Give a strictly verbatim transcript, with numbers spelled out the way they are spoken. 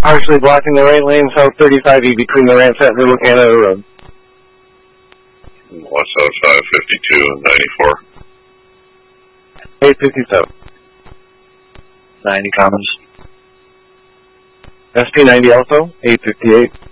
Partially blocking the right lane, south thirty-five E between the Ranfet and Little Canada Road. one seventy-five, fifty-two, and ninety-four. eight fifty-seven. ninety Commons. S P ninety also, eight fifty-eight.